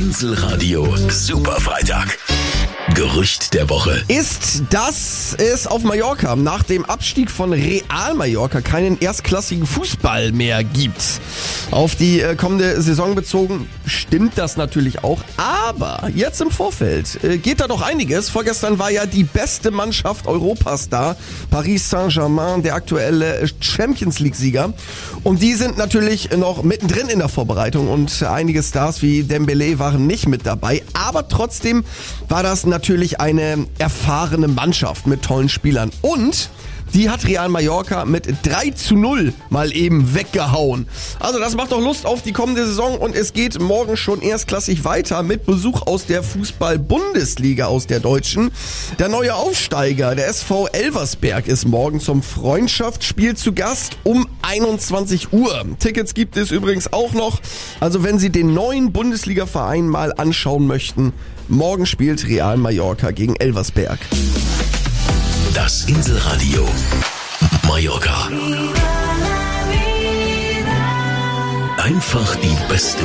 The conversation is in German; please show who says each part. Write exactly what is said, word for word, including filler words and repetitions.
Speaker 1: Inselradio Superfreitag. Gerücht der Woche.
Speaker 2: Ist, dass es auf Mallorca nach dem Abstieg von Real Mallorca keinen erstklassigen Fußball mehr gibt. Auf die äh, kommende Saison bezogen stimmt das natürlich auch, aber jetzt im Vorfeld äh, geht da doch einiges. Vorgestern war ja die beste Mannschaft Europas da, Paris Saint-Germain, der aktuelle Champions League-Sieger. Und die sind natürlich noch mittendrin in der Vorbereitung und einige Stars wie Dembélé waren nicht mit dabei, aber trotzdem war das natürlich eine erfahrene Mannschaft mit tollen Spielern und die hat Real Mallorca mit drei zu null mal eben weggehauen. Also das macht doch Lust auf die kommende Saison und es geht morgen schon erstklassig weiter mit Besuch aus der Fußball-Bundesliga, aus der deutschen. Der neue Aufsteiger, der S V Elversberg, ist morgen zum Freundschaftsspiel zu Gast um einundzwanzig Uhr. Tickets gibt es übrigens auch noch. Also wenn Sie den neuen Bundesliga-Verein mal anschauen möchten, morgen spielt Real Mallorca gegen Elversberg.
Speaker 1: Das Inselradio Mallorca. Einfach die beste